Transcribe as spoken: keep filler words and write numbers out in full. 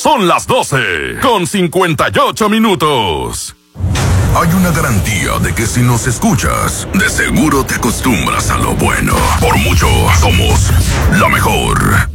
Son las doce con cincuenta y ocho minutos. Hay una garantía de que si nos escuchas, de seguro te acostumbras a lo bueno. Por mucho, somos la mejor.